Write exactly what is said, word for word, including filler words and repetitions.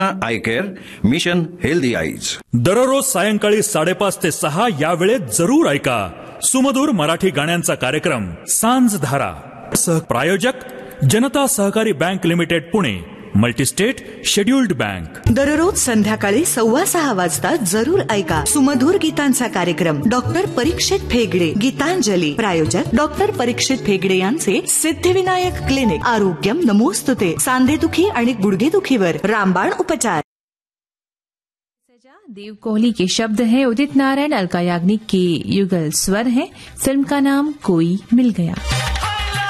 I care mission healthy eyes. दररोज सायंकाळी साडेपाच ते सहा या वेळेत जरूर ऐका सुमधुर मराठी गाण्यांचा कार्यक्रम सांज धारा. सह प्रायोजक जनता सहकारी bank limited Pune, multi-state scheduled bank. दररोज संध्याकाळी सव्वा सहा वाजता जरूर ऐका सुमधुर गीतांचा कार्यक्रम डॉक्टर परीक्षित फेगडे गीतांजली. प्रायोजक डॉक्टर परीक्षित फेगडे यांचे सिद्धिविनायक क्लिनिक. आरोग्यम नमोस्तुते. सांधेदुखी आणि गुडघेदुखीवर रामबाण उपचार. देव कोहली के शब्द हैं, उदित नारायण अलका याग्निक के युगल स्वर हैं. फिल्म का नाम कोई मिल गया.